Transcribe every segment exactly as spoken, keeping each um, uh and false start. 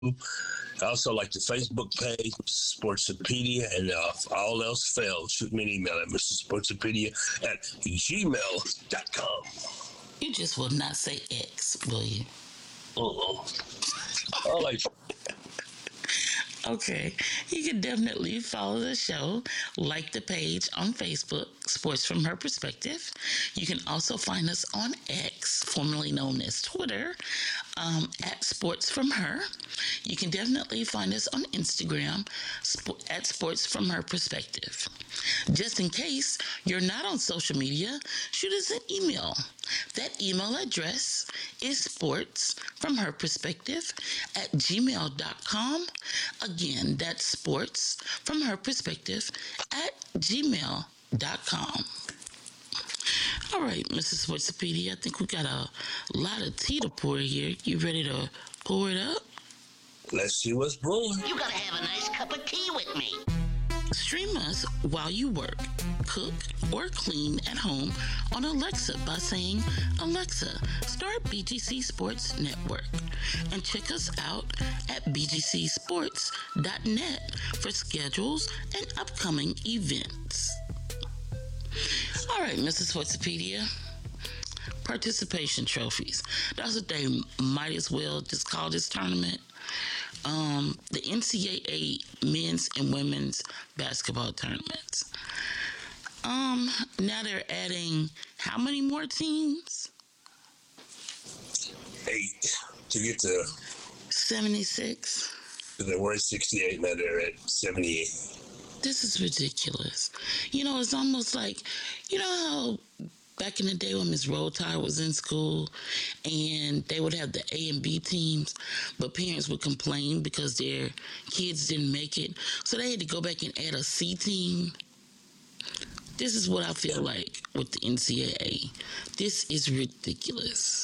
I also like the Facebook page, Mister Sportsopedia, and uh, if all else fails, shoot me an email at Mister Sportsopedia at gmail dot com. You just will not say X, will you? Uh-uh. I like Okay. You can definitely follow the show, like the page on Facebook, Sports from Her Perspective. You can also find us on X, formerly known as Twitter, um, at Sports from Her. You can definitely find us on Instagram sp- at Sports from Her Perspective. Just in case you're not on social media, shoot us an email. That email address is sports from her perspective at gmail dot com. Again, that's sports from her perspective at gmail dot com. All right, Missus Sportsopedia, I think we got a lot of tea to pour here. You ready to pour it up? Let's see what's brewing. You gotta have a nice cup of tea with me. Stream us while you work, cook, or clean at home on Alexa by saying, Alexa, start B G C Sports Network. And check us out at b g c sports dot net for schedules and upcoming events. All right, Missus Sportsopedia. Participation trophies. That's what they might as well just call this tournament. Um, the N C double A men's and women's basketball tournaments. Um, now they're adding how many more teams? Eight to get to seventy-six. They were at sixty-eight, now they're at seventy-eight. This is ridiculous. You know, it's almost like, you know how back in the day when Miss Roll Tide was in school and they would have the A and B teams, but parents would complain because their kids didn't make it. So they had to go back and add a C team. This is what I feel like with the N C double A. This is ridiculous.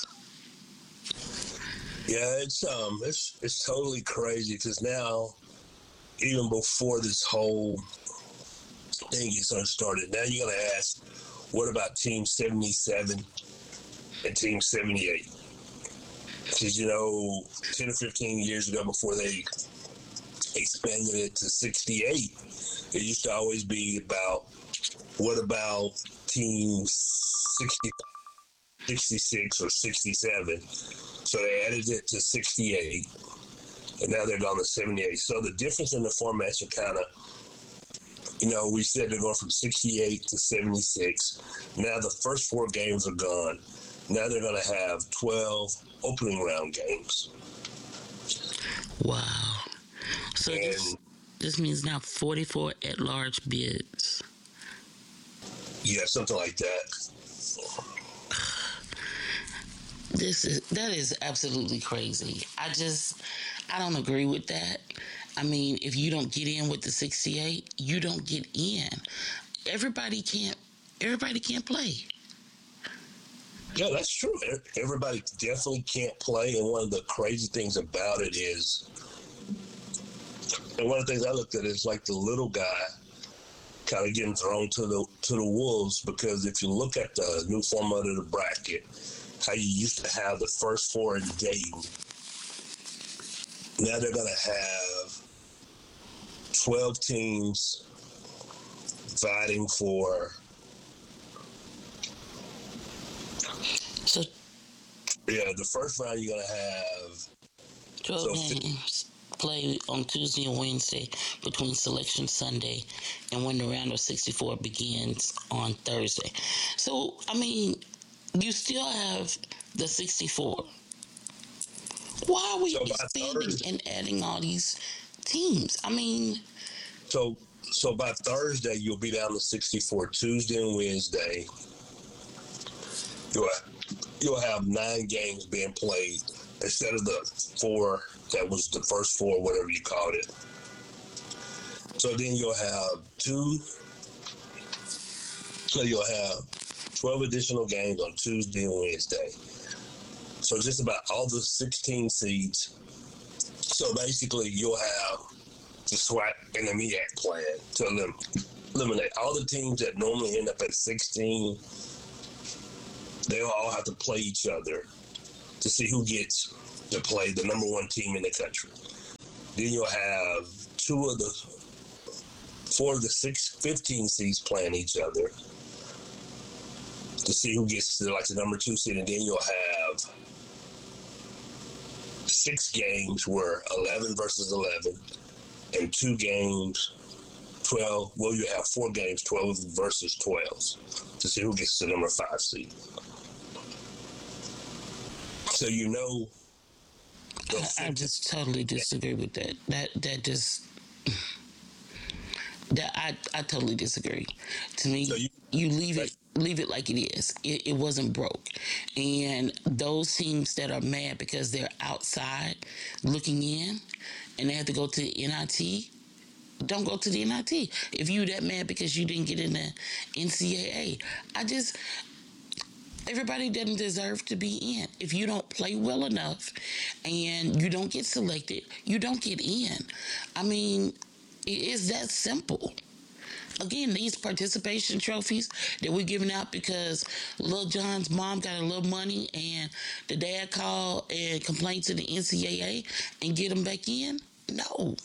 Yeah, it's um, it's it's totally crazy because now, even before this whole thing gets started, now you're gonna ask, what about Team seventy-seven and Team seventy-eight? Because, you know, ten or fifteen years ago, before they expanded it to sixty-eight, it used to always be about, what about Team sixty, sixty-six or sixty-seven? So they added it to sixty-eight, and now they're down to seventy-eight. So the difference in the formats are kind of, you know, we said they're going from sixty-eight to seventy-six. Now the first four games are gone. Now they're going to have twelve opening round games. Wow. So and, this, this means now forty-four at-large bids. Yeah, something like that. This is that is absolutely crazy. I just I don't agree with that. I mean, if you don't get in with the sixty-eight, you don't get in. Everybody can't everybody can't play. Yeah, that's true. Everybody definitely can't play, and one of the crazy things about it is, and one of the things I looked at is like the little guy kind of getting thrown to the to the wolves, because if you look at the new format of the bracket, how you used to have the first four in Dayton, now they're going to have twelve teams fighting for. So, yeah, the first round you're going to have twelve so games play on Tuesday and Wednesday between Selection Sunday, and when the round of sixty-four begins on Thursday. So, I mean, you still have the sixty-four. Why are we so expanding and adding all these teams? I mean, so so by Thursday you'll be down to sixty-four. Tuesday and Wednesday, you'll you'll have nine games being played instead of the four that was the first four, whatever you called it. So then you'll have two. So you'll have twelve additional games on Tuesday and Wednesday. So just about all the sixteen seeds. So basically you'll have the SWAT and the MEAC plan to elim- eliminate all the teams that normally end up at sixteen. They'll all have to play each other to see who gets to play the number one team in the country. Then you'll have two of the four of the six, fifteen seeds playing each other to see who gets to like the number two seed, and then you'll have six games where eleven versus eleven, and two games, twelve. Well, you have four games, twelve versus twelve, to see who gets to number five seed. So you know. I, I just totally disagree with that. That that just that I, I totally disagree. To me, so you, you leave it leave it like it is. It, it wasn't broke, and those teams that are mad because they're outside looking in, and they have to go to the N I T. Don't go to the N I T. If you that mad because you didn't get in the N C double A, I just. Everybody doesn't deserve to be in. If you don't play well enough and you don't get selected, you don't get in. I mean, it's that simple. Again, these participation trophies that we're giving out because Lil Jon's mom got a little money and the dad called and complained to the N C double A and get him back in? No.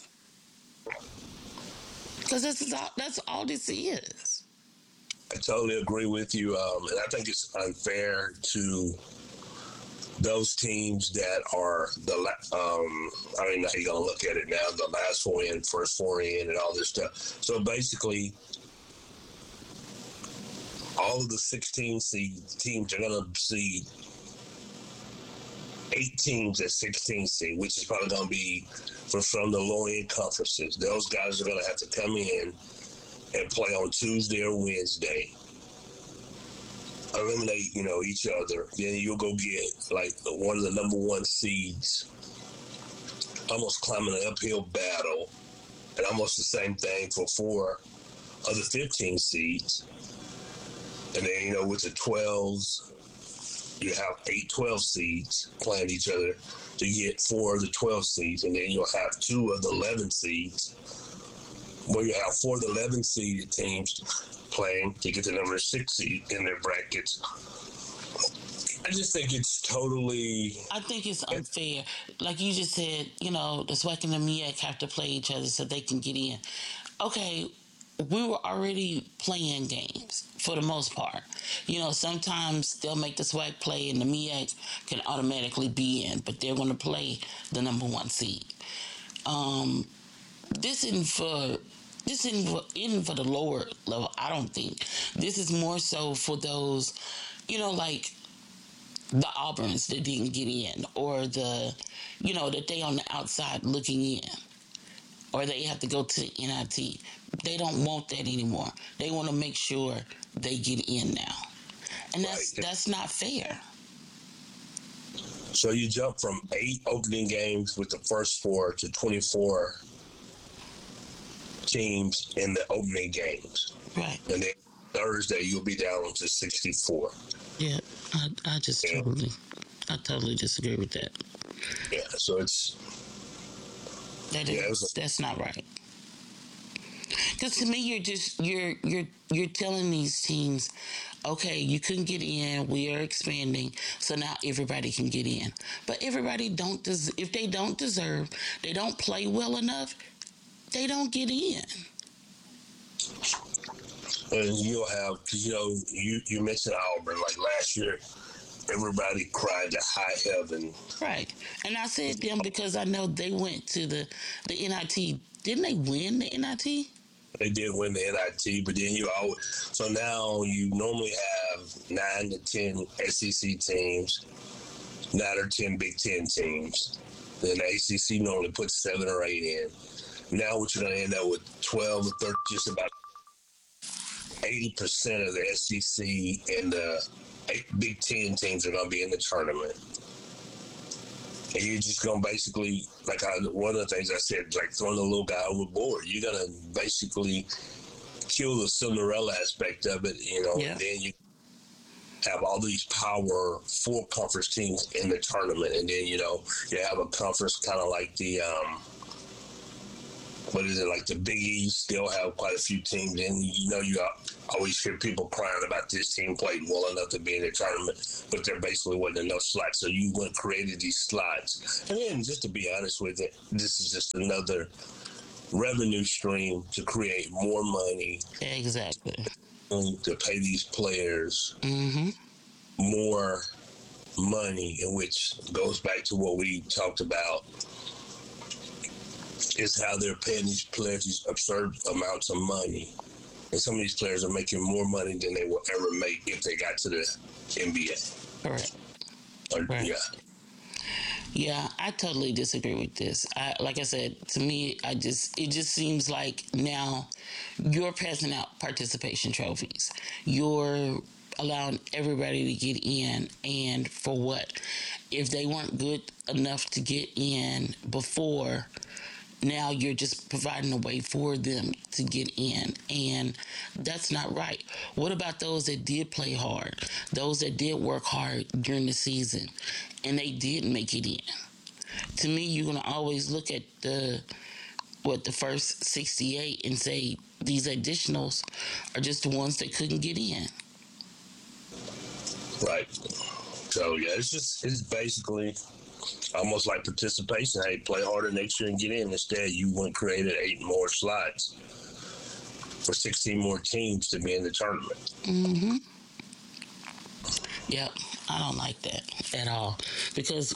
Because that's all, that's all this is. I totally agree with you, um, and I think it's unfair to those teams that are the um, I don't even know how you're gonna look at it now. The last four in, first four in, and all this stuff. So basically, all of the sixteen seed teams are gonna see eight teams at sixteen seed, which is probably gonna be from from the lower end conferences. Those guys are gonna have to come in and play on Tuesday or Wednesday, eliminate, you know, each other. Then you'll go get like one of the number one seeds, almost climbing an uphill battle, and almost the same thing for four of the fifteen seeds. And then, you know, with the twelves, you have eight twelve seeds playing each other to get four of the twelve seeds, and then you'll have two of the eleven seeds. Where you have four of the eleven seeded teams playing to get the number six seed in their brackets. I just think it's totally... I think it's unfair. Like you just said, you know, the SWAC and the M E A C have to play each other so they can get in. Okay, we were already playing games for the most part. You know, sometimes they'll make the SWAC play and the M E A C can automatically be in, but they're going to play the number one seed. Um... This isn't for this isn't for, isn't for the lower level. I don't think this is more so for those, you know, like the Auburns that didn't get in, or the, you know, that they on the outside looking in, or they have to go to the N I T. They don't want that anymore. They want to make sure they get in now, and that's right. That's not fair. So you jump from eight opening games with the first four to twenty-four teams in the opening games. Right. And then Thursday you'll be down to sixty-four. Yeah, I, I just yeah. totally, I totally disagree with that. Yeah, so it's... That is, yeah, it was a, that's not right. Because to me, you're just, you're, you're, you're telling these teams, okay, you couldn't get in, we are expanding, so now everybody can get in. But everybody don't, des- if they don't deserve, they don't play well enough, they don't get in. And you'll have, you know, you, you mentioned Auburn, like last year, everybody cried to high heaven. Right. And I said them because I know they went to the, the N I T. Didn't they win the N I T? They did win the N I T, but then you always, so now you normally have nine to ten S E C teams, nine or ten Big Ten teams. Then the A C C normally puts seven or eight in. Now what you're going to end up with twelve or thirteen, just about eighty percent of the S E C and the Big Ten teams are going to be in the tournament. And you're just going to basically, like I, one of the things I said, like throwing the little guy overboard. You're going to basically kill the Cinderella aspect of it, you know, yeah. And then you have all these power four conference teams in the tournament. And then, you know, you have a conference kind of like the, um, what is it, like the Big East still have quite a few teams in. You know, you always hear people crying about this team played well enough to be in the tournament, but there basically wasn't enough slots. So you went created these slots. And then, just to be honest with it, this is just another revenue stream to create more money. Exactly. To pay these players mm-hmm. more money, and which goes back to what we talked about, is how they're paying these players these absurd amounts of money. And some of these players are making more money than they will ever make if they got to the N B A. Correct. Or, right. Yeah. Yeah, I totally disagree with this. I, like I said, to me, I just it just seems like now you're passing out participation trophies. You're allowing everybody to get in, and for what? If they weren't good enough to get in before, now you're just providing a way for them to get in, and that's not right. What about those that did play hard, those that did work hard during the season, and they did make it in? To me, you're going to always look at the what the first sixty-eight and say these additionals are just the ones that couldn't get in. Right. So, yeah, it's just, it's basically almost like participation. Hey, play harder next year and get in. Instead, you went created eight more slots for sixteen more teams to be in the tournament. Mm-hmm. Yep, I don't like that at all. Because,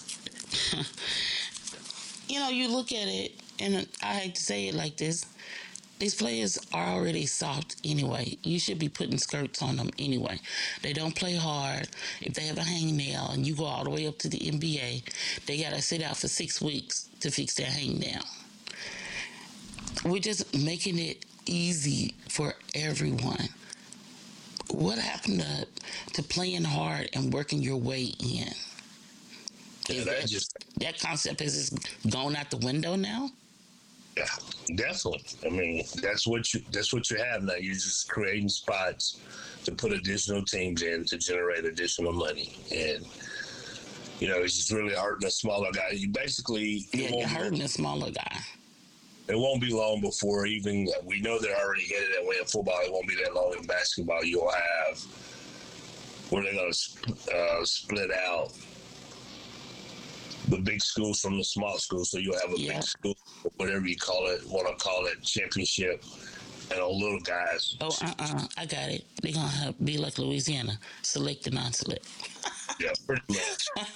you know, you look at it, and I hate to say it like this, these players are already soft anyway. You should be putting skirts on them anyway. They don't play hard. If they have a hangnail and you go all the way up to the N B A, they got to sit out for six weeks to fix their hangnail. We're just making it easy for everyone. What happened to, to playing hard and working your way in? Yeah, that, that just that concept has just gone out the window now? Yeah, definitely. I mean, that's what you that's what you have now. You're just creating spots to put additional teams in to generate additional money, and you know it's just really hurting a smaller guy. You basically yeah, you're hurting a smaller guy. It won't be long before even we know they're already headed that way in football. It won't be that long in basketball. You'll have where they're going to uh, split out the big schools from the small schools. So you'll have a yeah. big school, whatever you call it, want to call it, championship, and a little guys. Oh, uh-uh, I got it. They're going to be like Louisiana, select and non-select. Yeah, pretty much.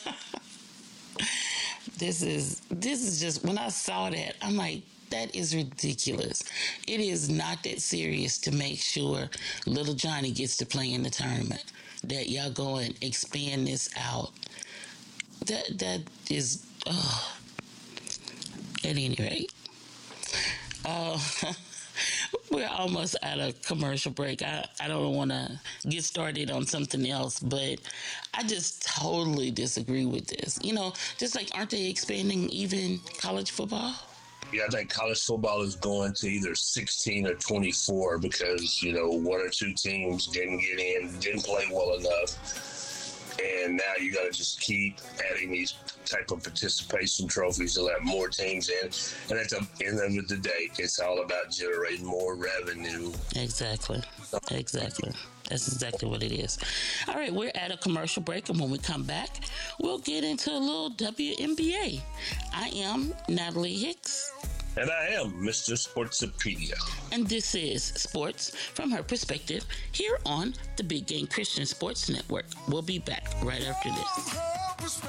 This is, this is just, when I saw that, I'm like, that is ridiculous. It is not that serious to make sure little Johnny gets to play in the tournament. That y'all go and expand this out. That that is, oh. At any rate, uh, we're almost at a commercial break. I, I don't want to get started on something else, but I just totally disagree with this. You know, just like, aren't they expanding even college football? Yeah, I think college football is going to either sixteen or twenty-four because, you know, one or two teams didn't get in, didn't play well enough. And now you got to just keep adding these type of participation trophies to let more teams in. And at the end of the day, it's all about generating more revenue. Exactly. Exactly. That's exactly what it is. All right, we're at a commercial break, and when we come back, we'll get into a little W N B A. I am Natalie Hicks. And I am Mister Sportsopedia. And this is Sports from Her Perspective here on the Big Game Christian Sports Network. We'll be back right after this.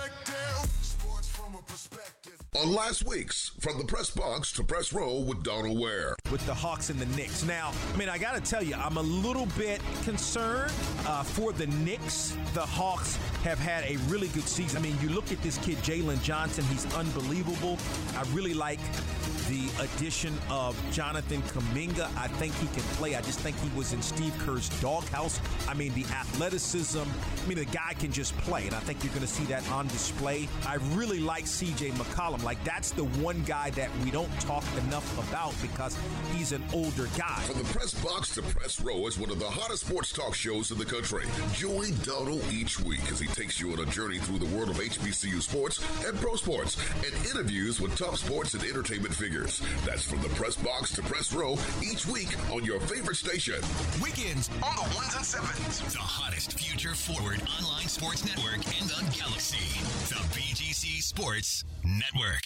On last week's From the Press Box to Press Row with Donald Ware. With the Hawks and the Knicks. Now, I mean, I got to tell you, I'm a little bit concerned uh, for the Knicks. The Hawks have had a really good season. I mean, you look at this kid, Jalen Johnson, he's unbelievable. I really like the addition of Jonathan Kuminga. I think he can play. I just think he was in Steve Kerr's doghouse. I mean, the athleticism. I mean, the guy can just play, and I think you're going to see that on display. I really like C J McCollum. him. Like, that's the one guy that we don't talk enough about because he's an older guy. From the press box to press row is one of the hottest sports talk shows in the country. Join Donald each week as he takes you on a journey through the world of H B C U sports and pro sports and interviews with top sports and entertainment figures. That's from the press box to press row each week on your favorite station. Weekends on the ones and sevens. The hottest future forward online sports network in the galaxy. The B G C Sports Network.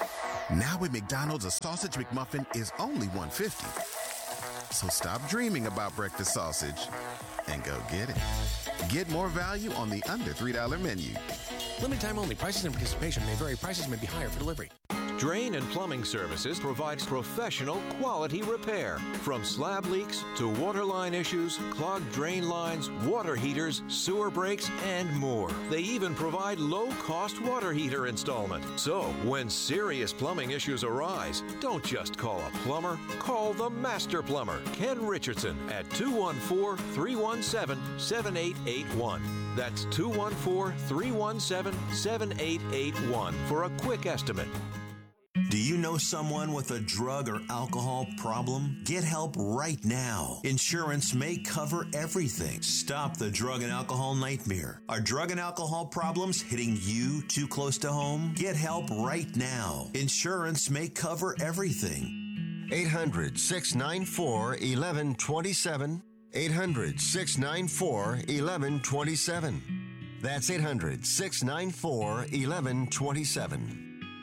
Now at McDonald's, a sausage McMuffin is only one dollar fifty. So stop dreaming about breakfast sausage and go get it. Get more value on the under three dollar menu. Limited time only. Prices and participation may vary. Prices may be higher for delivery. Drain and Plumbing Services provides professional quality repair. From slab leaks to waterline issues, clogged drain lines, water heaters, sewer breaks, and more. They even provide low-cost water heater installment. So, when serious plumbing issues arise, don't just call a plumber. Call the Master Plumber, Ken Richardson, at two one four, three one seven, seven eight eight one. That's two one four, three one seven, seven eight eight one for a quick estimate. Do you know someone with a drug or alcohol problem? Get help right now. Insurance may cover everything. Stop the drug and alcohol nightmare. Are drug and alcohol problems hitting you too close to home? Get help right now. Insurance may cover everything. eight hundred, six nine four, one one two seven. eight hundred, six nine four, one one two seven. That's eight hundred, six nine four, one one two seven.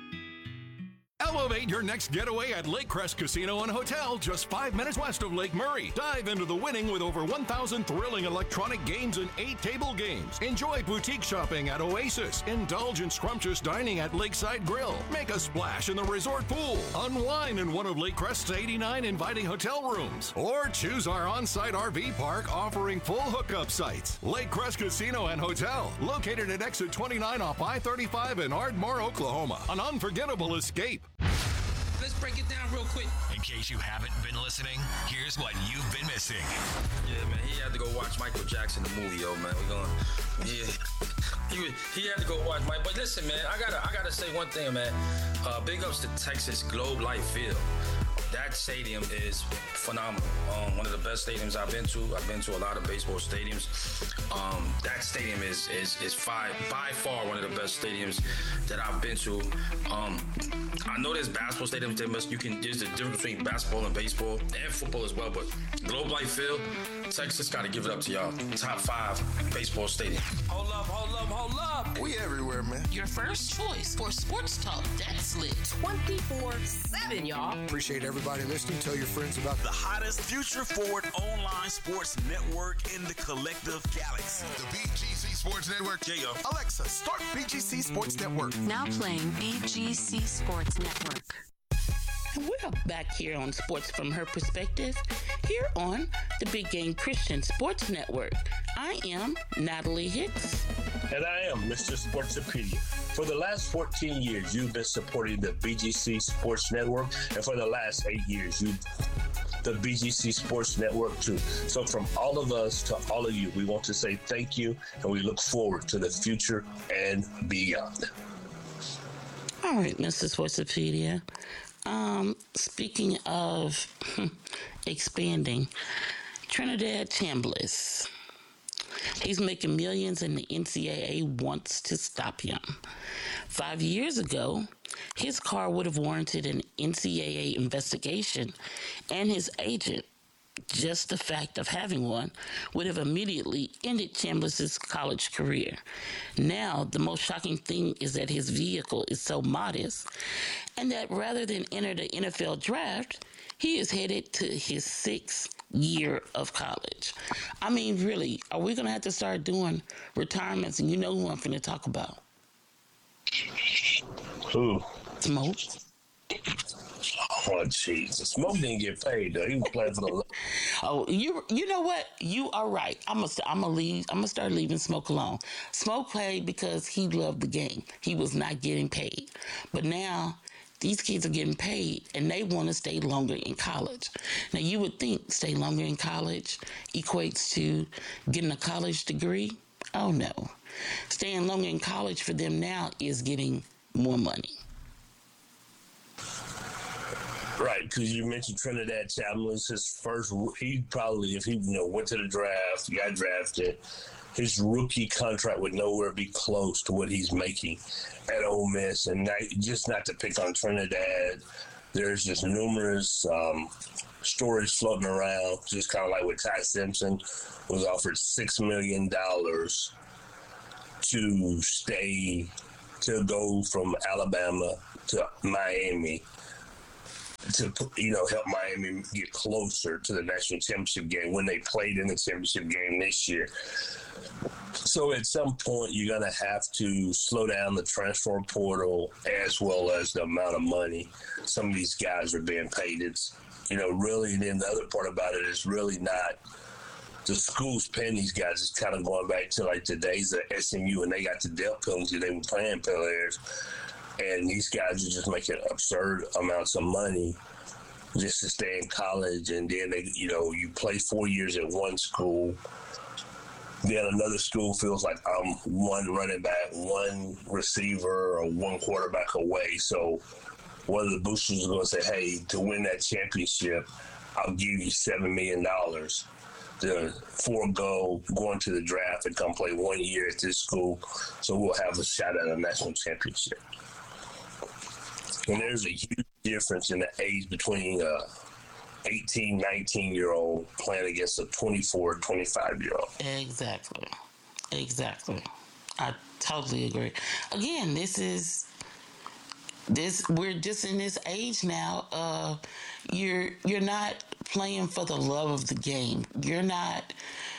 Elevate your next getaway at Lake Crest Casino and Hotel, just five minutes west of Lake Murray. Dive into the winning with over one thousand thrilling electronic games and eight table games. Enjoy boutique shopping at Oasis. Indulge in scrumptious dining at Lakeside Grill. Make a splash in the resort pool. Unwind in one of Lake Crest's eighty-nine inviting hotel rooms. Or choose our on-site R V park offering full hookup sites. Lake Crest Casino and Hotel, located at exit twenty-nine off I thirty-five in Ardmore, Oklahoma. An unforgettable escape. Let's break it down real quick. In case you haven't been listening, here's what you've been missing. Yeah, man, he had to go watch Michael Jackson the movie, yo, man. We going, yeah, he was, he had to go watch Mike. But listen, man, I gotta I gotta say one thing, man. Uh, big ups to Texas Globe Life Field. That stadium is phenomenal. Um, one of the best stadiums I've been to. I've been to a lot of baseball stadiums. Um, that stadium is is is by, by far one of the best stadiums that I've been to. Um, I know there's basketball stadiums. There must you can there's a difference between basketball and baseball and football as well. But Globe Life Field, Texas, got to give it up to y'all. Top five baseball stadium. Hold up, hold up, hold up. We everywhere, man. Your first choice for sports talk that's lit. twenty-four seven, y'all. Appreciate everybody listening. Tell your friends about the hottest future forward online sports network in the collective galaxy. The B G C Sports Network. There you go. Alexa, start B G C Sports Network. Now playing B G C Sports Network. We're back here on Sports from Her Perspective, here on the Big Game Christian Sports Network. I am Natalie Hicks. And I am Mister Sportsopedia. For the last fourteen years, you've been supporting the B G C Sports Network, and for the last eight years, you've the B G C Sports Network too. So from all of us to all of you, we want to say thank you, and we look forward to the future and beyond. All right, Mister Sportsopedia. Um, speaking of expanding, Trinidad Chambliss. He's making millions and the N C double A wants to stop him. Five years ago, his car would have warranted an N C double A investigation, and his agent, just the fact of having one, would have immediately ended Chambliss's college career. Now, the most shocking thing is that his vehicle is so modest, and that rather than enter the N F L draft, he is headed to his sixth year of college. I mean, really, are we going to have to start doing retirements? And you know who I'm going to talk about. Who? Smoke. Oh, Jesus. Smoke didn't get paid, though. He was playing for the... Oh, you you know what? You are right. I'm going I'm to leave. I'm going to start leaving Smoke alone. Smoke played because he loved the game. He was not getting paid. But now... these kids are getting paid, and they want to stay longer in college. Now, you would think stay longer in college equates to getting a college degree. Oh, no. Staying longer in college for them now is getting more money. Right, because you mentioned Trinidad Chapman's his first. He probably, if he you know went to the draft, got drafted, his rookie contract would nowhere be close to what he's making at Ole Miss. And not, just not to pick on Trinidad, there's just numerous um, stories floating around, just kind of like with Ty Simpson was offered six million dollars to stay, to go from Alabama to Miami, to, you know, help Miami get closer to the national championship game when they played in the championship game this year. So at some point, you're going to have to slow down the transfer portal as well as the amount of money some of these guys are being paid. It's, you know, really, and then the other part about it is really not the schools paying these guys. It's kind of going back to like the days of S M U, and they got the death penalty. They were playing players, and these guys are just making absurd amounts of money just to stay in college. And then they, you know, you play four years at one school, then another school feels like I'm one running back, one receiver, or one quarterback away. So one of the boosters is going to say, hey, to win that championship, I'll give you seven million dollars to forego going to the draft and come play one year at this school, so we'll have a shot at a national championship. And there's a huge difference in the age between a eighteen, nineteen-year-old playing against a twenty-four, twenty-five-year-old. Exactly. Exactly. I totally agree. Again, this is this we're just in this age now. Uh, you're you're not playing for the love of the game. You're not.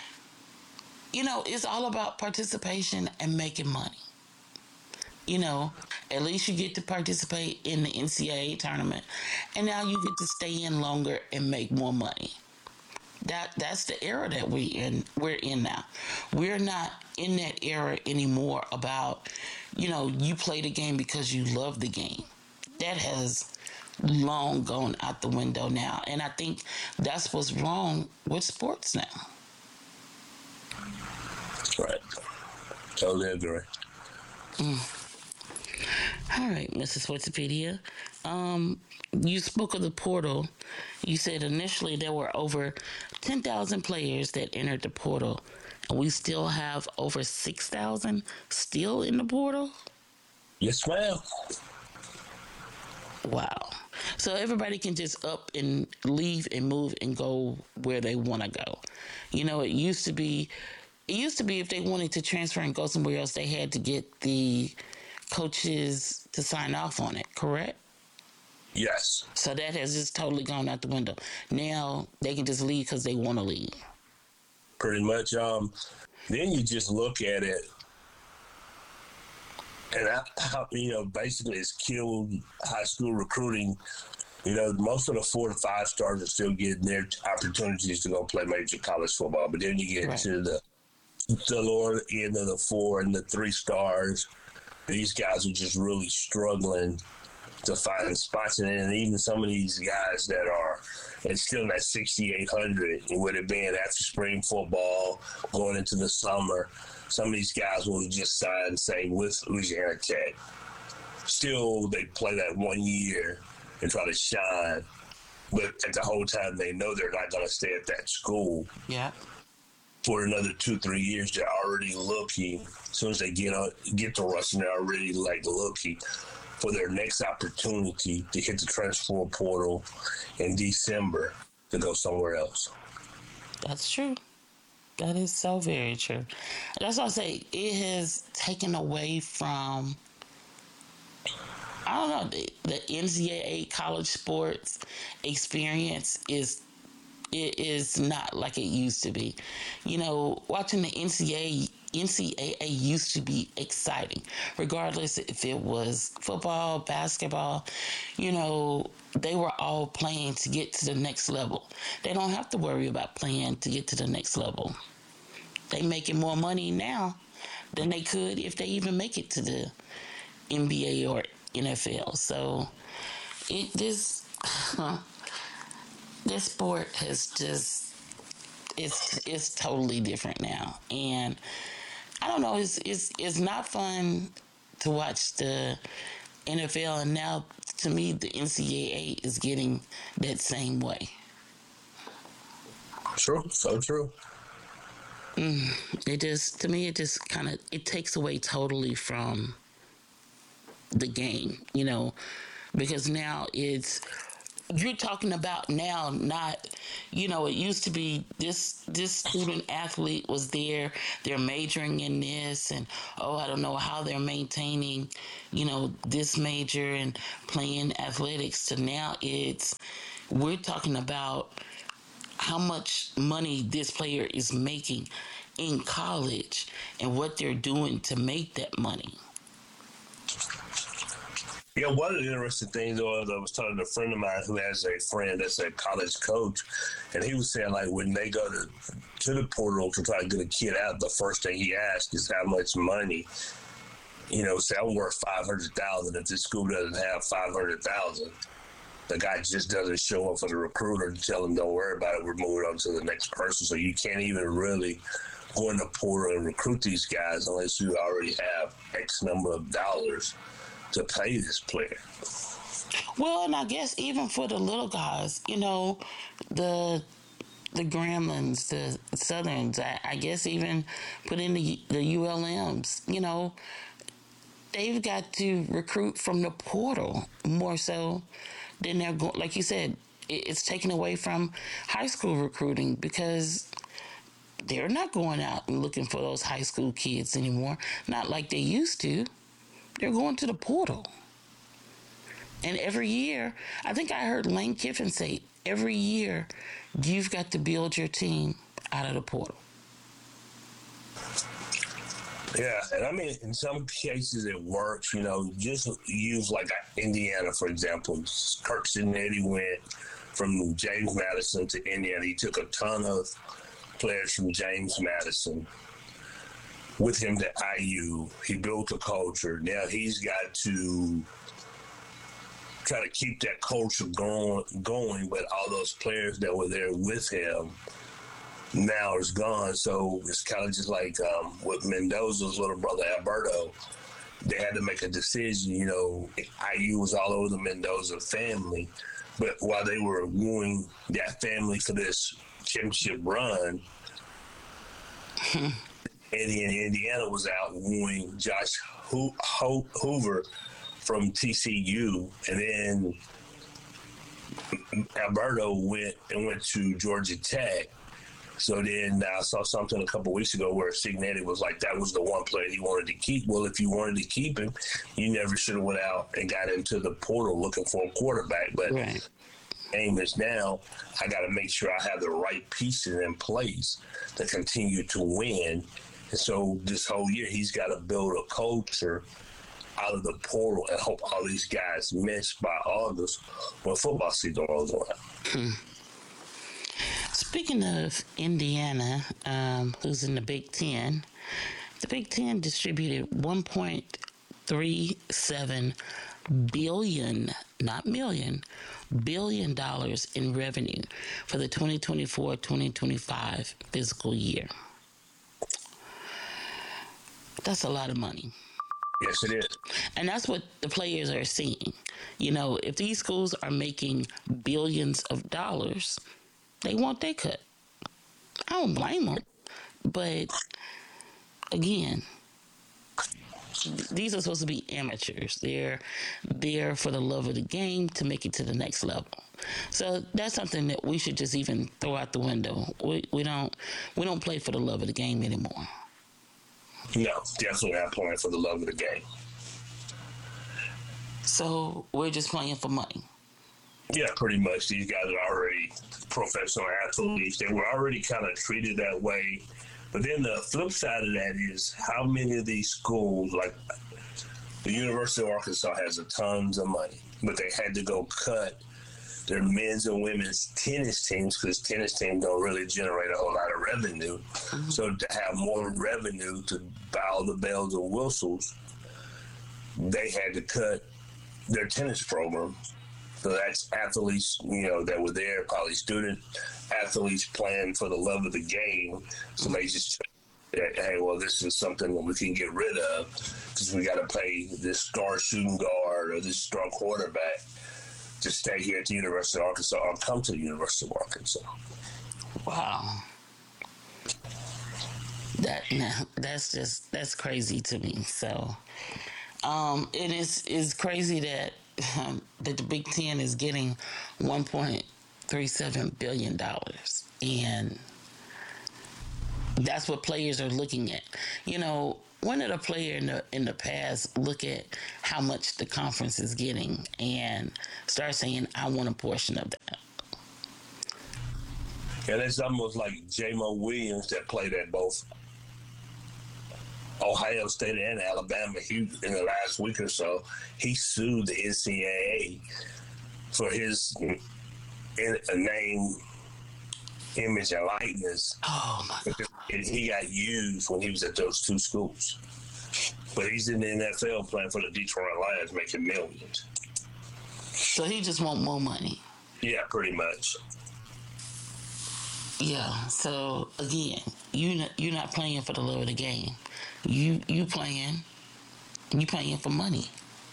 You know, it's all about participation and making money. You know, at least you get to participate in the N C double A tournament, and now you get to stay in longer and make more money. That that's the era that we in we're in now. We're not in that era anymore about, you know, you play the game because you love the game. That has long gone out the window now, and I think that's what's wrong with sports now. Right. Totally agree. Mm. All right, Missus Sportspedia. Um, you spoke of the portal. You said initially there were over ten thousand players that entered the portal, and we still have over six thousand still in the portal? Yes, ma'am. Wow. So everybody can just up and leave and move and go where they want to go. You know, it used to be, it used to be if they wanted to transfer and go somewhere else, they had to get the coaches to sign off on it, correct? Yes. So that has just totally gone out the window. Now they can just leave because they want to leave. Pretty much. Um, then you just look at it, and I, I, you know, basically it's killed high school recruiting. You know, most of the four and five stars are still getting their opportunities to go play major college football, but then you get right to the the lower end of the four and the three stars. These guys are just really struggling to find spots in it. And even some of these guys that are it's still in that sixty-eight hundred, with it being after spring football, going into the summer, some of these guys will just sign, say, with Louisiana Tech. Still, they play that one year and try to shine. But at the whole time, they know they're not going to stay at that school. Yeah. For another two, three years, they're already looking. As soon as they get on, get to Ruston, they're already like looking for their next opportunity to hit the transfer portal in December to go somewhere else. That's true. That is so very true. That's why I say it has taken away from, I don't know, the, the N C double A college sports experience is it is not like it used to be. You know, watching the N C double A N C double A used to be exciting, regardless if it was football, basketball. You know, they were all playing to get to the next level. They don't have to worry about playing to get to the next level. They making more money now than they could if they even make it to the N B A or N F L. So it this this sport has just it's it's totally different now, and I don't know. It's it's it's not fun to watch the N F L, and now to me, the N C double A is getting that same way. True, so true. Mm, it just, to me, it just kind of, it takes away totally from the game, you know, because now it's, you're talking about now, not, you know, it used to be this this student athlete was there, they're majoring in this, and oh, I don't know how they're maintaining, you know, this major and playing athletics, to now it's, we're talking about how much money this player is making in college and what they're doing to make that money. Yeah, one of the interesting things was I was talking to a friend of mine who has a friend that's a college coach, and he was saying, like, when they go to to the portal to try to get a kid out, the first thing he asks is how much money. You know, say I'm worth five hundred thousand dollars. If this school doesn't have five hundred thousand dollars, the guy just doesn't show up for the recruiter to tell him, don't worry about it, we're moving on to the next person. So you can't even really go in the portal and recruit these guys unless you already have X number of dollars to pay this player. Well, and I guess even for the little guys, you know, the the Gremlins, the Southerns, I, I guess even put in the, the U L Ms, you know, they've got to recruit from the portal more so than they're going. Like you said, it, it's taken away from high school recruiting because they're not going out and looking for those high school kids anymore, not like they used to. They're going to the portal. And every year, I think I heard Lane Kiffin say, every year, you've got to build your team out of the portal. Yeah, and I mean, in some cases it works, you know, just use like Indiana, for example. Kirk Cincinnati went from James Madison to Indiana. He took a ton of players from James Madison with him to I U. He built a culture. Now he's got to try to keep that culture going, going, but all those players that were there with him now is gone. So it's kind of just like um, with Mendoza's little brother, Alberto. They had to make a decision. You know, I U was all over the Mendoza family, but while they were wooing that family for this championship run, Indiana was out wooing Josh Ho- Ho- Hoover from T C U, and then Alberto went and went to Georgia Tech. So then I saw something a couple weeks ago where Cignetti was like, that was the one player he wanted to keep. Well, if you wanted to keep him, you never should have went out and got into the portal looking for a quarterback. But right. aim is now, I got to make sure I have the right pieces in place to continue to win. And so this whole year, he's got to build a culture out of the portal and hope all these guys miss by August when football season rolls around. Hmm. Speaking of Indiana, um, who's in the Big Ten, the Big Ten distributed one point three seven billion, not million, billion dollars in revenue for the twenty twenty-four twenty twenty-five fiscal year. That's a lot of money. Yes, it is. And that's what the players are seeing. You know, if these schools are making billions of dollars, they want their cut. I don't blame them. But, again, these are supposed to be amateurs. They're there for the love of the game to make it to the next level. So that's something that we should just even throw out the window. We, we don't we don't play for the love of the game anymore. No, definitely not playing for the love of the game. So we're just playing for money. Yeah, pretty much. These guys are already professional athletes. They were already kind of treated that way. But then the flip side of that is how many of these schools, like the University of Arkansas has a tons of money, but they had to go cut their men's and women's tennis teams because tennis teams don't really generate a whole lot of revenue. Mm-hmm. So to have more revenue to buy all the bells and whistles, they had to cut their tennis program. So that's athletes, you know, that were there, probably student athletes playing for the love of the game. So they just that, hey, well, this is something that we can get rid of because we got to pay this star shooting guard or this star quarterback to stay here at the University of Arkansas or come to the University of Arkansas. Wow. That no, that's just that's crazy to me. So, um, it is is crazy that um, that the Big Ten is getting one point three seven billion dollars, and that's what players are looking at. You know, when did a player in the in the past look at how much the conference is getting and start saying, "I want a portion of that"? And it's almost like J-Mo Williams that played at both Ohio State and Alabama. He, in the last week or so, he sued the N C double A for his in, a name, image, and likeness. Oh, my God. And he got used when he was at those two schools. But he's in the N F L playing for the Detroit Lions, making millions. So he just want more money. Yeah, pretty much. Yeah. So again, you not, you're not playing for the love of the game. You you playing, you playing for money.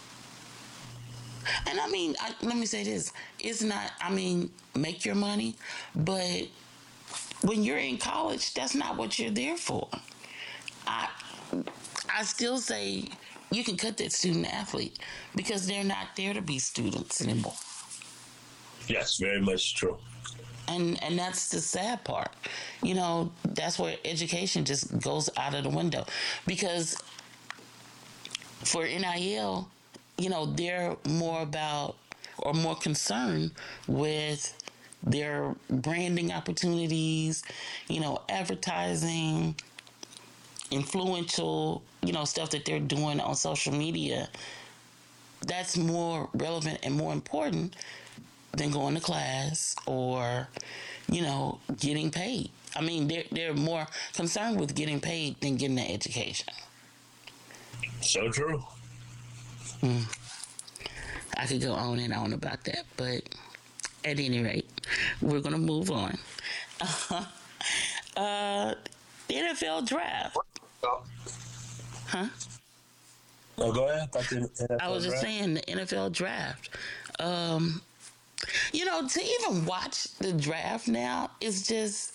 And I mean, I, let me say this: it's not. I mean, make your money, but when you're in college, that's not what you're there for. I I still say you can cut that student athlete because they're not there to be students anymore. Yes, very much true. And and that's the sad part. You know, that's where education just goes out of the window. Because for N I L, you know, they're more about or more concerned with their branding opportunities, you know, advertising, influential, you know, stuff that they're doing on social media. That's more relevant and more important than going to class or, you know, getting paid. I mean, they're, they're more concerned with getting paid than getting an education. So true. Mm. I could go on and on about that, but at any rate, we're going to move on. Uh, uh, the N F L draft. Huh? Oh, go ahead. About the N F L I was just draft. saying the N F L draft. Um, you know, to even watch the draft now is just,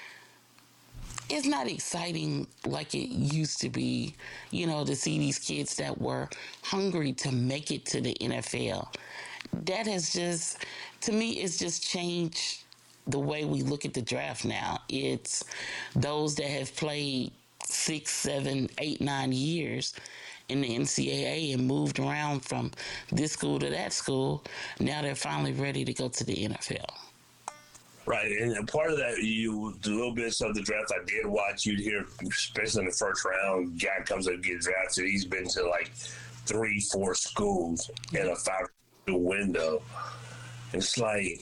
it's not exciting like it used to be, you know, to see these kids that were hungry to make it to the N F L. That has just, to me, it's just changed the way we look at the draft now. It's those that have played six, seven, eight, nine years in the N C double A and moved around from this school to that school. Now they're finally ready to go to the N F L. Right, and part of that, you the little bits of the draft I did watch, you'd hear, especially in the first round, guy comes up and gets drafted. He's been to like three, four schools in a five window. It's like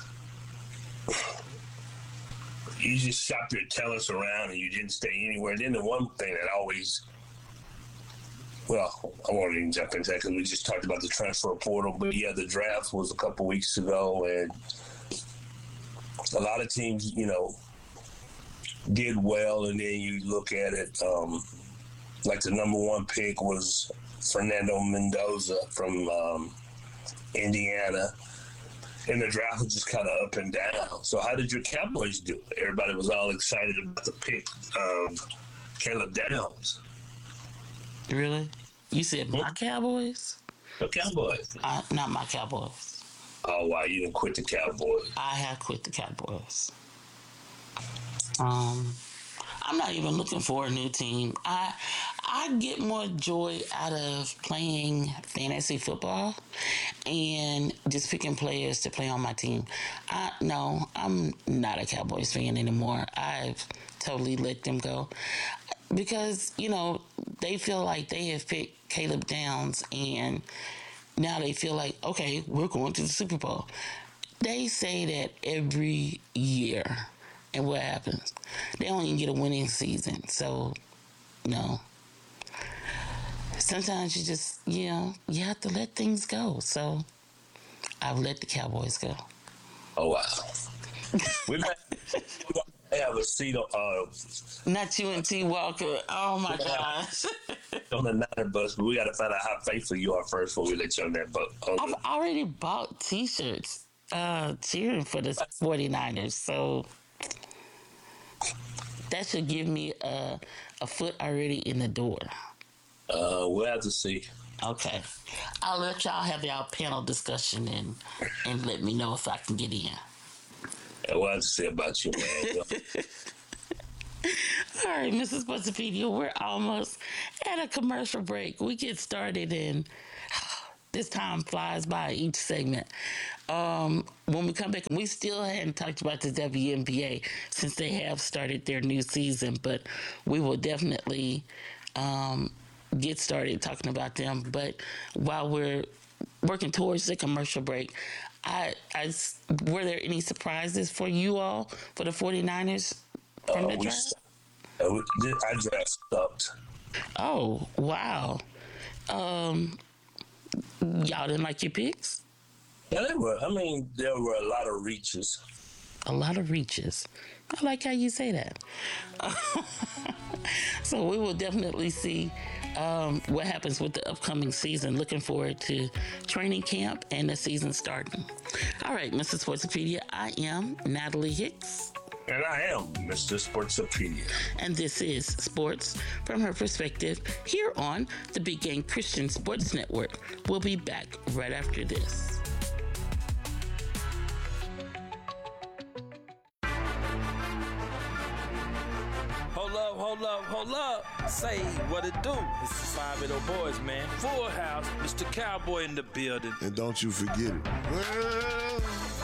you just shop your talents around and you didn't stay anywhere. And then the one thing that always, well, I won't even jump into that because we just talked about the transfer portal. But yeah, the draft was a couple weeks ago, and a lot of teams, you know, did well. And then you look at it, um, like the number one pick was Fernando Mendoza from um, Indiana. And the draft was just kind of up and down. So how did your Cowboys do? Everybody was all excited about the pick of Caleb Downs. Really? You said my Cowboys? The Cowboys. Uh, not my Cowboys. Oh, wow. You didn't quit the Cowboys. I have quit the Cowboys. Um, I'm not even looking for a new team. I I get more joy out of playing fantasy football and just picking players to play on my team. I no, I'm not a Cowboys fan anymore. I've totally let them go because, you know, they feel like they have picked Caleb Downs and now they feel like, okay, we're going to the Super Bowl. They say that every year. And what happens? They don't even get a winning season. So, no. Sometimes you just, you know, you have to let things go. So, I've let the Cowboys go. Oh, wow. We've had have a seat on. Uh, Not you and T. Walker. Oh my gosh. on the Niner bus, but we got to find out how faithful you are first before we let you on that boat. Okay. I've already bought T-shirts uh, cheering for the forty-niners, so that should give me a, a foot already in the door. Uh, we'll have to see. Okay. I'll let y'all have y'all panel discussion and, and let me know if I can get in. Yeah, we'll have to see about you, man. All right, Missus Sportspedia, we're almost at a commercial break. We get started and this time flies by each segment. Um, when we come back, we still hadn't talked about the W N B A since they have started their new season, but we will definitely um, get started talking about them. But while we're working towards the commercial break, I, I, were there any surprises for you all for the forty-niners from uh, the we, draft? uh, we, I draft stopped. Oh, wow. Um, y'all didn't like your picks? Yeah, there were. I mean, there were a lot of reaches. A lot of reaches. I like how you say that. So we will definitely see um, what happens with the upcoming season. Looking forward to training camp and the season starting. All right, Missus Sportspedia, I am Natalie Hicks. And I am Mister Sportspedia. And this is Sports from Her Perspective here on the Big Game Christian Sports Network. We'll be back right after this. Hold up, hold up, hold up. Say what it do. It's the Five Little Boys, man. Full house, Mister Cowboy in the building. And don't you forget it. Well,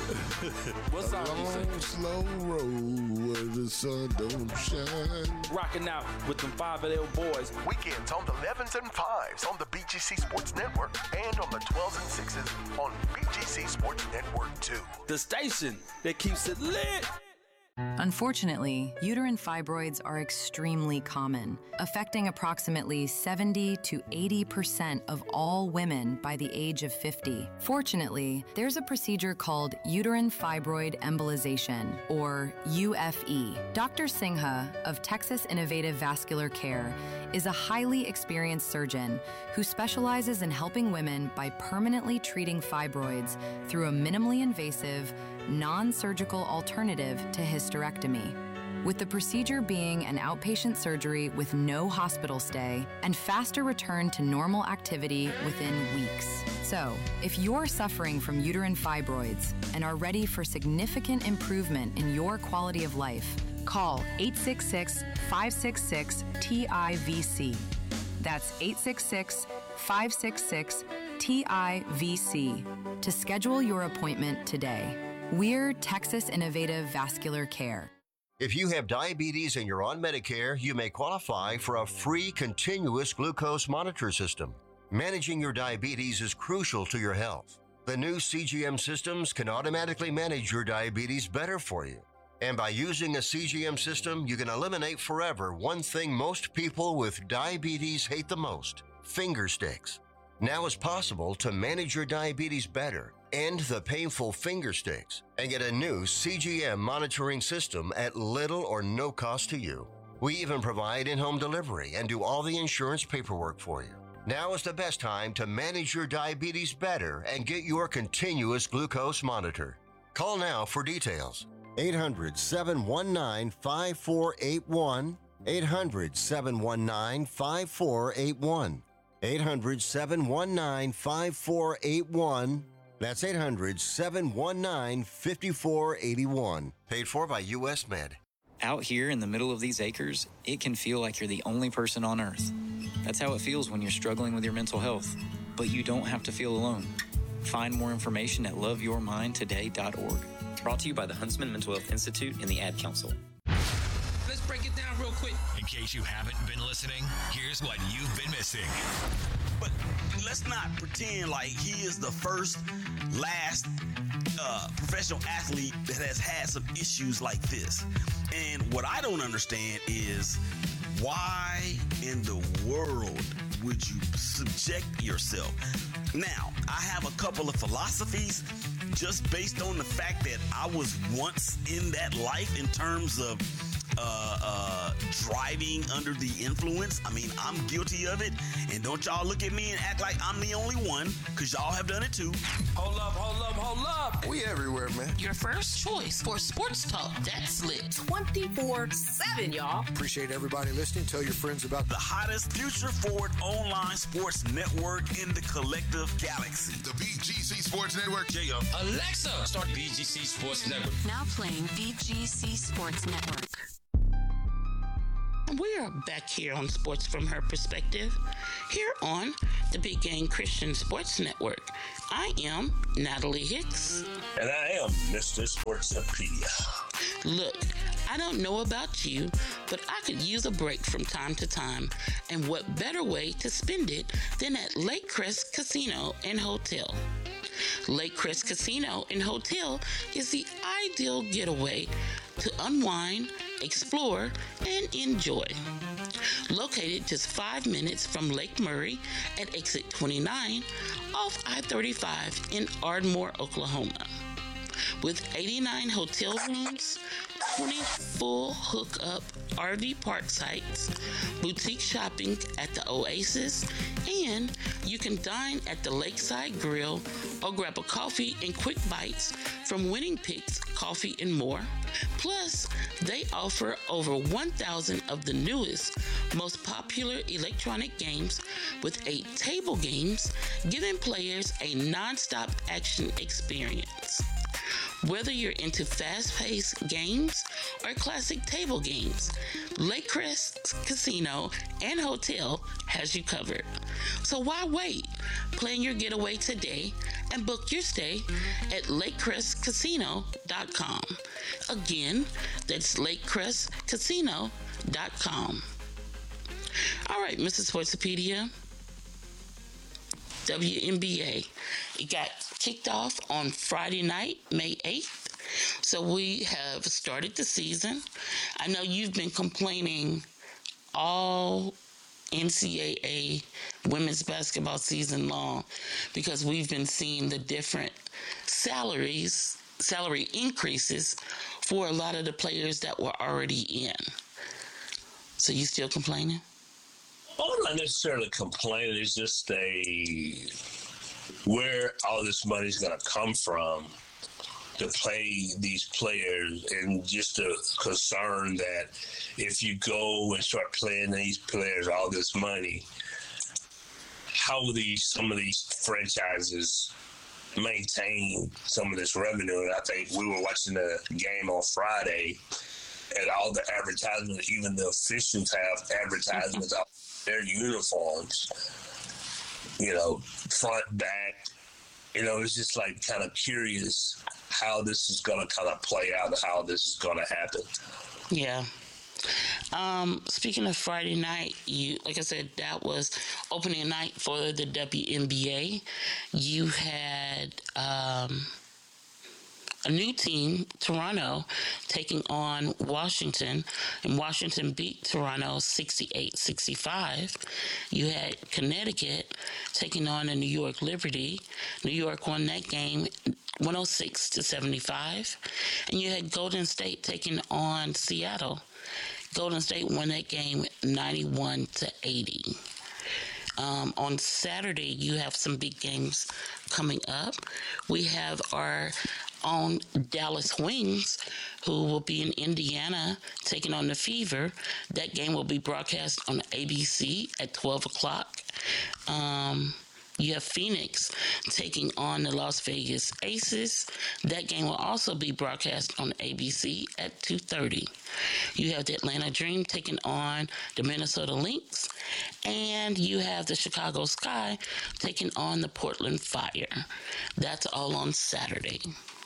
what's up? Long, slow road where the sun don't shine. Rocking out with them Five Little Boys. Weekends on the elevens and fives on the B G C Sports Network and on the twelves and sixes on B G C Sports Network two. The station that keeps it lit. Unfortunately, uterine fibroids are extremely common, affecting approximately seventy to eighty percent of all women by the age of fifty. Fortunately, there's a procedure called uterine fibroid embolization, or U F E. Doctor Singha of Texas Innovative Vascular Care is a highly experienced surgeon who specializes in helping women by permanently treating fibroids through a minimally invasive, non-surgical alternative to hysterectomy, with the procedure being an outpatient surgery with no hospital stay and faster return to normal activity within weeks. So, if you're suffering from uterine fibroids and are ready for significant improvement in your quality of life, call eight six six, five six six, T I V C. That's eight six six, five six six, T I V C to schedule your appointment today. We're Texas Innovative Vascular Care. If you have diabetes and you're on Medicare, you may qualify for a free continuous glucose monitor system. Managing your diabetes is crucial to your health. The new C G M systems can automatically manage your diabetes better for you. And by using a C G M system, you can eliminate forever one thing most people with diabetes hate the most: finger sticks. Now it's possible to manage your diabetes better, end the painful finger sticks, and get a new C G M monitoring system at little or no cost to you. We even provide in-home delivery and do all the insurance paperwork for you. Now is the best time to manage your diabetes better and get your continuous glucose monitor. Call now for details. eight hundred, seven one nine, five four eight one. eight hundred, seven one nine, five four eight one. eight hundred, seven one nine, five four eight one. That's eight hundred, seven one nine, five four eight one. Paid for by U S Med. Out here in the middle of these acres, it can feel like you're the only person on earth. That's how it feels when you're struggling with your mental health. But you don't have to feel alone. Find more information at love your mind today dot org. Brought to you by the Huntsman Mental Health Institute and the Ad Council. Let's break it down real quick. In case you haven't been listening, here's what you've been missing. But let's not pretend like he is the first, last uh, professional athlete that has had some issues like this. And what I don't understand is why in the world would you subject yourself? Now, I have a couple of philosophies just based on the fact that I was once in that life in terms of uh, uh, driving under the influence. I mean, I'm guilty of it. And don't y'all look at me and act like I'm the only one, because y'all have done it too. Hold up, hold up, hold up. We everywhere, man. Your first choice for sports talk that's lit. twenty-four seven, y'all. Appreciate everybody listening. Tell your friends about the hottest future-forward online sports network in the collective galaxy. The B G C Sports Network. There you go. Alexa, start B G C Sports Network. Now playing B G C Sports Network. We are back here on Sports from Her Perspective, here on the Big Game Christian Sports Network. I am Natalie Hicks. And I am Mister Sportsopedia. Look, I don't know about you, but I could use a break from time to time. And what better way to spend it than at Lake Crest Casino and Hotel? Lake Crest Casino and Hotel is the ideal getaway to unwind, explore, and enjoy. Located just five minutes from Lake Murray at exit twenty-nine off I thirty-five in Ardmore, Oklahoma. With eighty-nine hotel rooms, twenty full hookup R V park sites, boutique shopping at the Oasis, and you can dine at the Lakeside Grill or grab a coffee and quick bites from Winning Picks Coffee and More. Plus, they offer over one thousand of the newest, most popular electronic games with eight table games, giving players a non-stop action experience. Whether you're into fast-paced games or classic table games, Lake Crest Casino and Hotel has you covered. So why wait? Plan your getaway today and book your stay at lake crest casino dot com. Again, that's lake crest casino dot com. All right, Missus Sportsopedia. W N B A. It got kicked off on Friday night, May eighth. So we have started the season. I know you've been complaining all N C double A women's basketball season long because we've been seeing the different salaries, salary increases for a lot of the players that were already in. So you still complaining? Oh, I'm not necessarily complaining. It's just a where all this money's going to come from to play these players, and just a concern that if you go and start playing these players all this money, how will these some of these franchises maintain some of this revenue? And I think we were watching the game on Friday, and all the advertisements, even the officials have advertisements on their uniforms, you know, front, back. You know, it's just like kind of curious how this is going to kind of play out and how this is going to happen. Yeah. Um, speaking of Friday night, you like I said, that was opening night for the W N B A. You had um, a new team, Toronto, taking on Washington, and Washington beat Toronto sixty-eight sixty-five. You had Connecticut taking on the New York Liberty. New York won that game one oh six to seventy-five. And you had Golden State taking on Seattle. Golden State won that game ninety-one to eighty. Um, on Saturday, you have some big games coming up. We have our own Dallas Wings, who will be in Indiana taking on the Fever. That game will be broadcast on A B C at twelve o'clock. Um, you have Phoenix taking on the Las Vegas Aces. That game will also be broadcast on A B C at two thirty. You have the Atlanta Dream taking on the Minnesota Lynx. And you have the Chicago Sky taking on the Portland Fire. That's all on Saturday.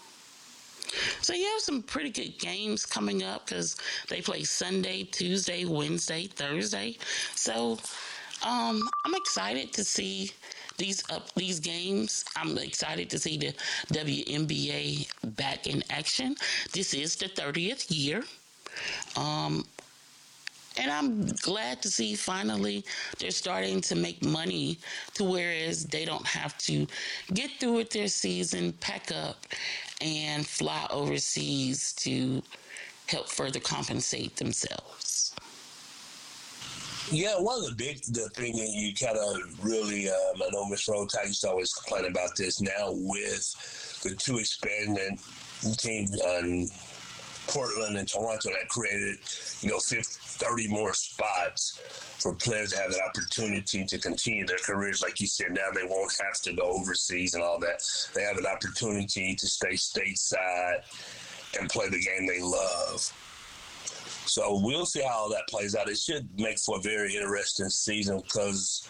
So you have some pretty good games coming up because they play Sunday, Tuesday, Wednesday, Thursday. So um, I'm excited to see these up these games. I'm excited to see the W N B A back in action. This is the thirtieth year. Um, And I'm glad to see finally they're starting to make money to whereas they don't have to get through with their season, pack up, and fly overseas to help further compensate themselves. Yeah, one of the big the thing that you kind of really, um, I know Miss Rose used to always complain about this now with the two expanding teams on Portland and Toronto that created, you know, fifty, thirty more spots for players to have an opportunity to continue their careers. Like you said, now they won't have to go overseas and all that. They have an opportunity to stay stateside and play the game they love. So we'll see how all that plays out. It should make for a very interesting season because,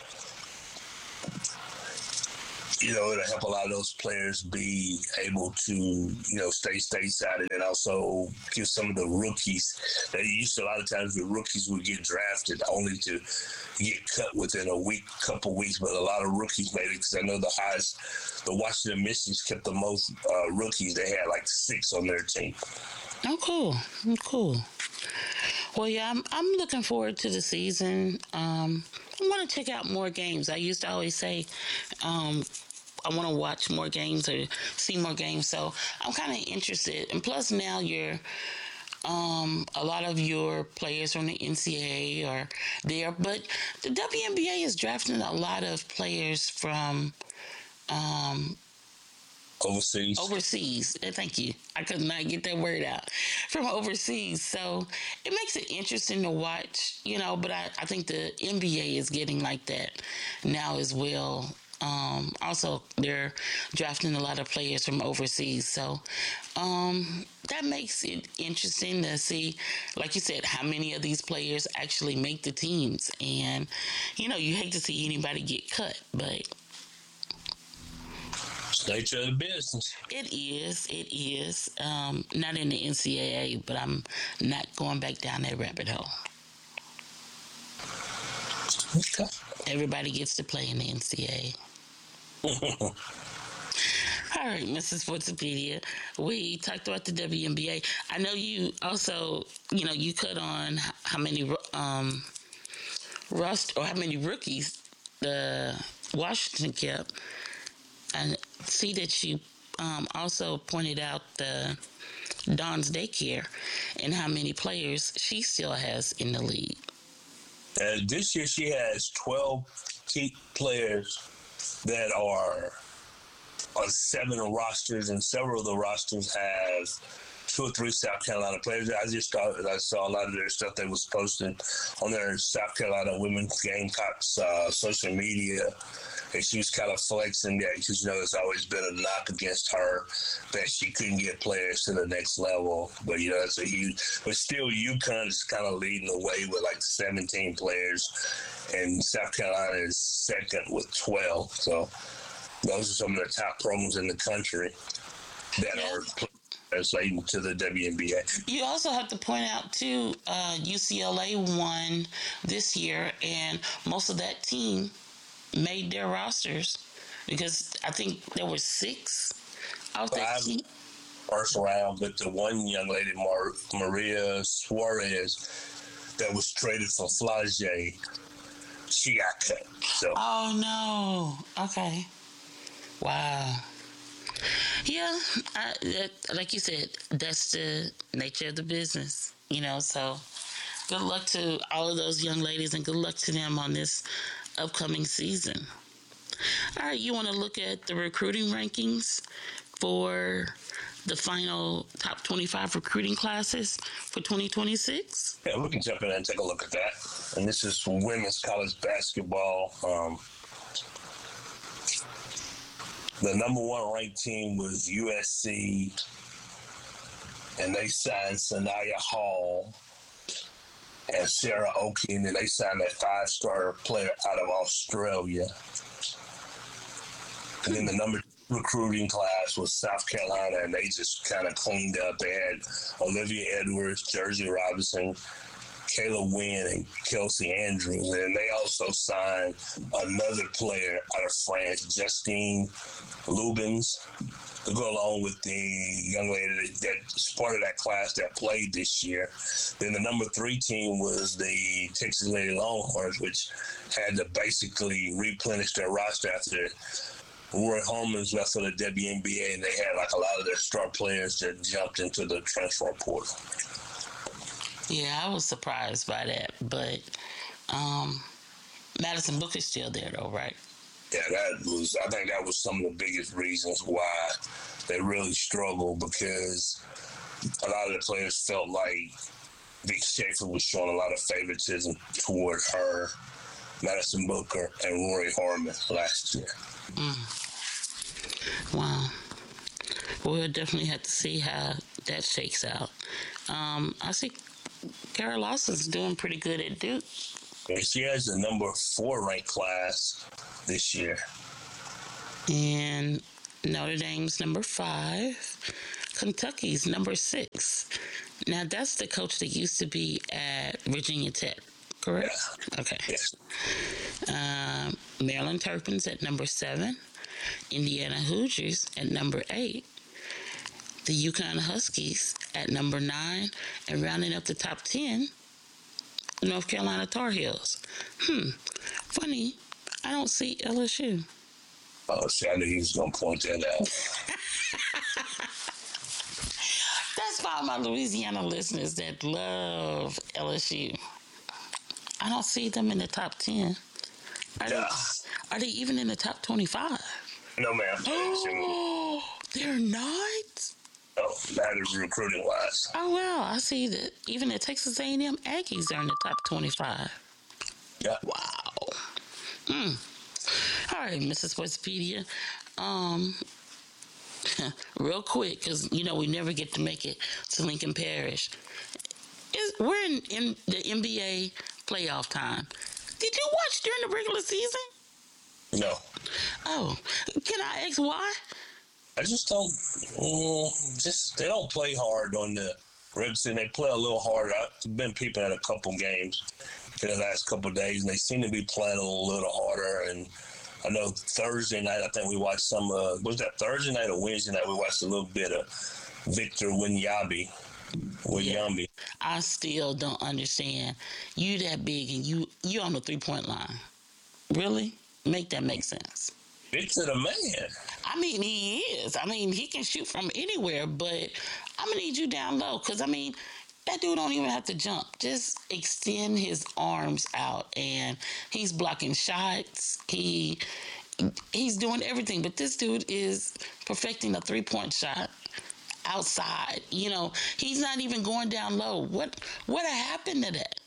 you know, it'll help a lot of those players be able to, you know, stay stateside and also give some of the rookies that used to, a lot of times the rookies would get drafted only to get cut within a week, couple weeks, but a lot of rookies made it because I know the highest, the Washington Mystics kept the most uh, rookies. They had like six on their team. Oh, cool. Cool. Well, yeah, I'm, I'm looking forward to the season. Um, I want to check out more games. I used to always say, um, I want to watch more games or see more games. So I'm kind of interested. And plus now you're, um, a lot of your players from the N C double A are there. But the W N B A is drafting a lot of players from um, overseas. Overseas. Thank you. I could not get that word out. From overseas. So it makes it interesting to watch, you know, but I, I think the N B A is getting like that now as well. Um, also, they're drafting a lot of players from overseas. So um, that makes it interesting to see, like you said, how many of these players actually make the teams. And, you know, you hate to see anybody get cut, but it's nature of the business. It is. It is. Um, not in the N C double A, but I'm not going back down that rabbit hole. Okay. Everybody gets to play in the N C double A. All right, Missus Sportsopedia, we talked about the W N B A. I know you also, you know, you cut on how many um, rust or how many rookies the Washington kept. I see that you um, also pointed out the Dawn's Daycare and how many players she still has in the league. Uh, this year she has twelve key players that are on seven rosters, and several of the rosters have two or three South Carolina players. I just thought I saw a lot of their stuff that was posted on their South Carolina Women's Gamecocks uh, social media. And she was kind of flexing that because, you know, there's always been a knock against her that she couldn't get players to the next level. But, you know, it's a huge – but still, UConn is kind of leading the way with like seventeen players. And South Carolina is second with twelve. So those are some of the top programs in the country that yeah. are translating to the W N B A. You also have to point out, too, uh, U C L A won this year, and most of that team – made their rosters because I think there were six out that team. First round, but the one young lady, Mar- Maria Suarez, that was traded for Flage, she got cut. So. Oh no! Okay. Wow. Yeah, I, that, like you said, that's the nature of the business, you know. So, good luck to all of those young ladies, and good luck to them on this upcoming season. All right, you want to look at the recruiting rankings for the final top twenty-five recruiting classes for twenty twenty-six? Yeah, we can jump in and take a look at that. And this is women's college basketball. Um, the number one ranked team was U S C, and they signed Sanaya Hall and Sarah Okin, and they signed that five-star player out of Australia. And then the number two recruiting class was South Carolina, and they just kind of cleaned up. They had Olivia Edwards, Jersey Robinson, Kayla Wynn, and Kelsey Andrews. And they also signed another player out of France, Justine Lubens. to go along with the young lady that, that's part of that class that played this year. Then the number three team was the Texas Lady Longhorns, which had to basically replenish their roster after Roy Holman's left for the W N B A, and they had like a lot of their star players that jumped into the transfer portal. Yeah, I was surprised by that, but um, Madison Booker's still there, though, right? Yeah, that was. I think that was some of the biggest reasons why they really struggled, because a lot of the players felt like Vic Schaefer was showing a lot of favoritism toward her, Madison Booker, and Rory Harmon last year. Mm. Wow. We'll definitely have to see how that shakes out. Um, I see Kara Lawson's doing pretty good at Duke. And she has the number four ranked class this year. And Notre Dame's number five. Kentucky's number six. Now, that's the coach that used to be at Virginia Tech, correct? Yeah. Okay. Yes. Um, Maryland Terrapins at number seven. Indiana Hoosiers at number eight. The UConn Huskies at number nine. And rounding up the top ten, the North Carolina Tar Heels. Hmm. Funny, I don't see L S U. Oh, see, I knew he was going to point that out. That's for all my Louisiana listeners that love L S U. I don't see them in the top ten. Are, yeah. they, are they even in the top twenty-five? No, ma'am. Oh, they're not? No, not recruiting-wise. Oh, well, I see that even the Texas A and M Aggies are in the top twenty-five. Yeah. Wow. Mm. All right, Missus Sportspedia. Um, real quick, because, you know, we never get to make it to Lincoln Parish. Is, we're in, in the N B A playoff time. Did you watch during the regular season? No. Oh, can I ask why? I just don't, mm, just, they don't play hard on the regular season. They play a little harder. I've been peeping at a couple games in the last couple of days, and they seem to be playing a little harder. And I know Thursday night, I think we watched some, uh, was that Thursday night or Wednesday night? We watched a little bit of Victor Wembanyama. Wembanyama. I still don't understand. You that big and you you on the three-point line. Really? Make that make sense. Victor the man. I mean, he is. I mean, he can shoot from anywhere, but I'm going to need you down low because, I mean, that dude don't even have to jump. Just extend his arms out, and he's blocking shots. He He's doing everything, but this dude is perfecting a three-point shot outside. You know, he's not even going down low. What what happened to that?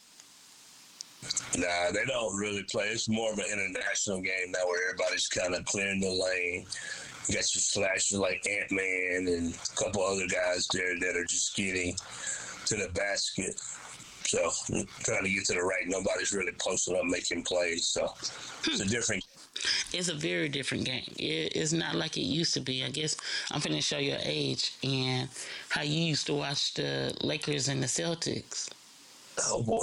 Nah, they don't really play. It's more of an international game now where everybody's kind of clearing the lane. You got your slashers like Ant-Man and a couple other guys there that are just getting to the basket. So, trying to get to the rack. Nobody's really posting up making plays. So, it's a different It's a very different game. It, it's not like it used to be. I guess I'm finna show your age and how you used to watch the Lakers and the Celtics. Oh, boy.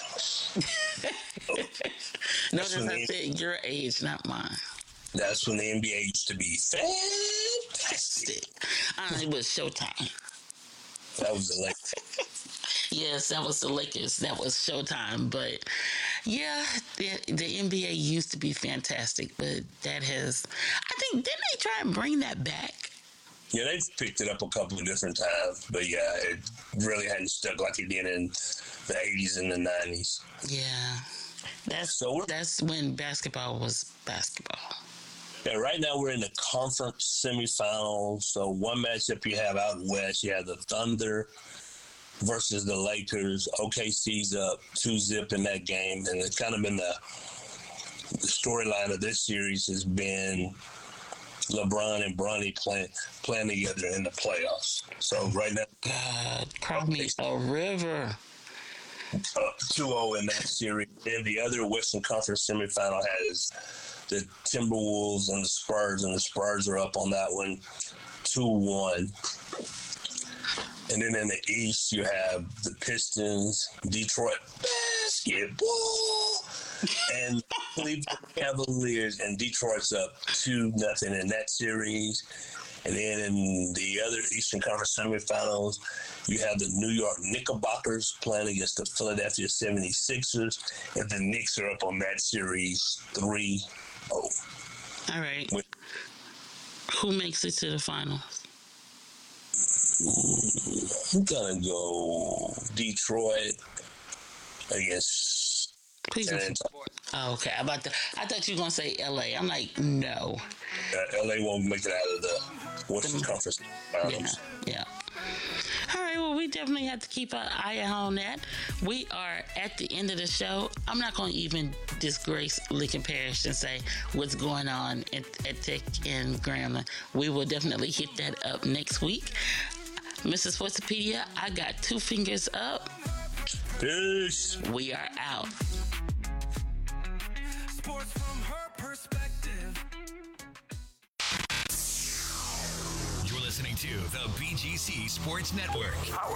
Notice I said your age, not mine. That's when the N B A used to be fantastic. Uh, it was Showtime. That was the Lakers. Yes, that was the Lakers. That was Showtime. But, yeah, the, the N B A used to be fantastic, but that has... I think, didn't they try and bring that back? Yeah, they've picked it up a couple of different times, but, yeah, it really hadn't stuck like it did in the eighties and the nineties. Yeah. That's, so that's when basketball was basketball. Yeah, right now we're in the conference semifinals. So one matchup you have out west, you have the Thunder versus the Lakers. O K C's up two zip in that game, and it's kind of been the, the storyline of this series has been LeBron and Bronny playing playing together in the playoffs. So right now, God, cry me a river. Uh, two oh in that series. And the other Western Conference semifinal has the Timberwolves and the Spurs, and the Spurs are up on that one two one. And then in the East, you have the Pistons, Detroit basketball, and Cleveland Cavaliers, and Detroit's up two nothing in that series. And then in the other Eastern Conference semifinals, you have the New York Knickerbockers playing against the Philadelphia seventy-sixers, and the Knicks are up on that series three oh. All right. With- Who makes it to the finals? I'm going to go Detroit against Please San don't. Oh, okay. I'm about to, I thought you were going to say L A. I'm like, no. Uh, L A won't make it out of the Western the, Conference finals. Yeah, yeah. All right, well, we definitely have to keep an eye on that. We are at the end of the show. I'm not going to even disgrace Licking Parish and say what's going on at, at Tech and Grambling. We will definitely hit that up next week. Missus Sportsopedia, I got two fingers up. Peace. We are out. Sports from her perspective. You're listening to the B G C Sports Network.